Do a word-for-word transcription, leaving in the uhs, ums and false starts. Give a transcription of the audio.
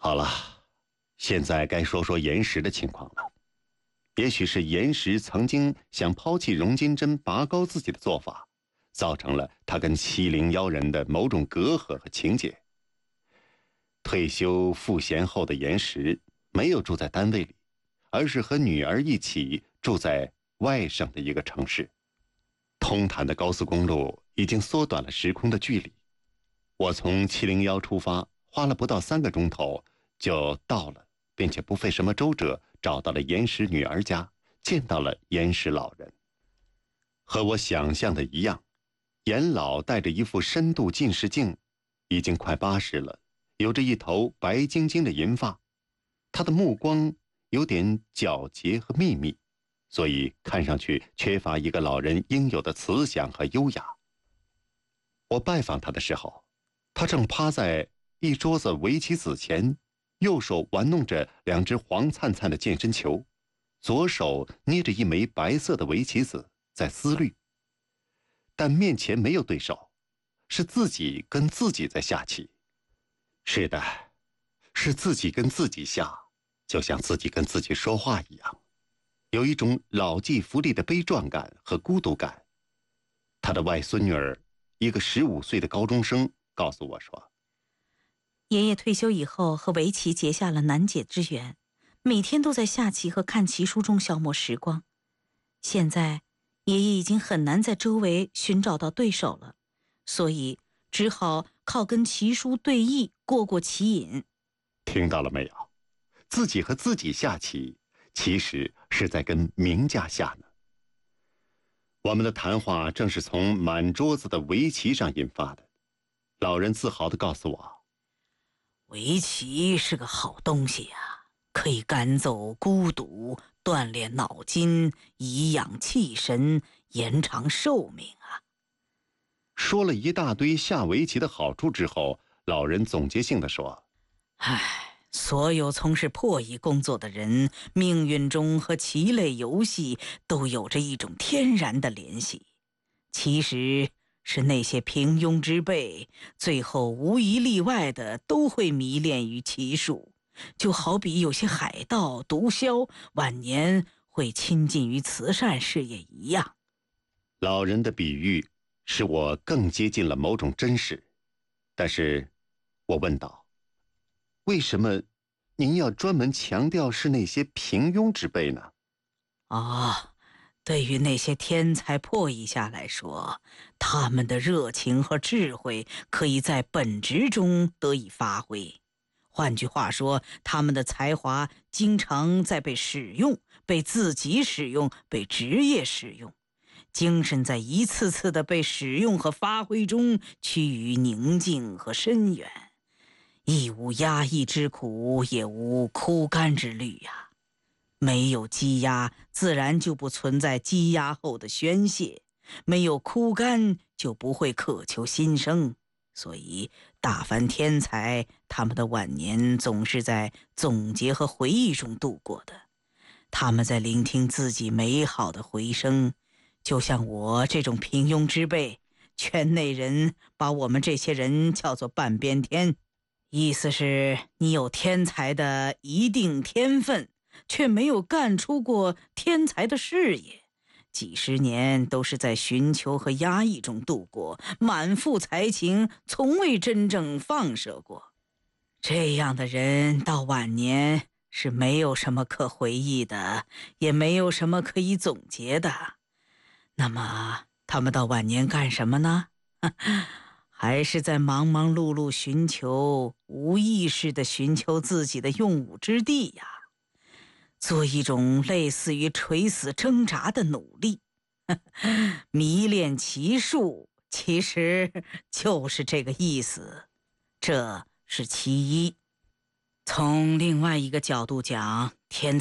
好了，现在该说说岩石的情况了。也许是岩石曾经想抛弃荣金珍拔高自己的做法，造成了他跟欺凌妖人的某种隔阂和情结。退休赋闲后的岩石没有住在单位里，而是和女儿一起住在外省的一个城市。通潭的高速公路已经缩短了时空的距离，我从七零幺出发，花了不到三个钟头就到了，并且不费什么周折找到了岩石女儿家，见到了岩石老人。和我想象的一样，严老戴着一副深度近视镜，已经快八十了，有着一头白晶晶的银发，他的目光有点皎洁和秘密，所以看上去缺乏一个老人应有的慈祥和优雅。我拜访他的时候，他正趴在一桌子围棋子前，右手玩弄着两只黄灿灿的健身球，左手捏着一枚白色的围棋子在思虑。但面前没有对手，是自己跟自己在下棋。是的，是自己跟自己下，就像自己跟自己说话一样，有一种老骥伏枥的悲壮感和孤独感。他的外孙女儿，一个十五岁的高中生，告诉我说， 爷爷退休以后和围棋结下了难解之缘，每天都在下棋和看棋书中消磨时光。现在爷爷已经很难在周围寻找到对手了，所以只好靠跟棋书对弈过过棋瘾。 听到了没有？自己和自己下棋，其实是在跟名家下呢。我们的谈话正是从满桌子的围棋上引发的。老人自豪地告诉我， 围棋是个好东西呀、啊，可以赶走孤独，锻炼脑筋，颐养气神，延长寿命啊。 说了一大堆下围棋的好处之后，老人总结性地说， 唉，所有从事破译工作的人，命运中和棋类游戏都有着一种天然的联系。其实是那些平庸之辈，最后无一例外的都会迷恋于棋术，就好比有些海盗、毒枭晚年会亲近于慈善事业一样。 老人的比喻使我更接近了某种真实。但是我问道，为什么您要专门强调是那些平庸之辈呢？ 啊，对于那些天才破译家来说，他们的热情和智慧可以在本职中得以发挥。换句话说，他们的才华经常在被使用，被自己使用，被职业使用。精神在一次次的被使用和发挥中趋于宁静和深远，亦无压抑之苦，也无枯干之虑呀。没有积压，自然就不存在积压后的宣泄；没有枯干，就不会渴求新生。所以，大凡天才，他们的晚年总是在总结和回忆中度过的。他们在聆听自己美好的回声，就像我这种平庸之辈，圈内人把我们这些人叫做半边天，意思是你有天才的一定天分，却没有干出过天才的事业，几十年都是在寻求和压抑中度过，满腹才情，从未真正放射过。这样的人到晚年是没有什么可回忆的，也没有什么可以总结的。那么他们到晚年干什么呢？还是在忙忙碌碌寻求，无意识地寻求自己的用武之地呀，做一种类似于垂死挣扎的努力。迷恋棋术其实就是这个意思，这是其一。从另外一个角度讲，天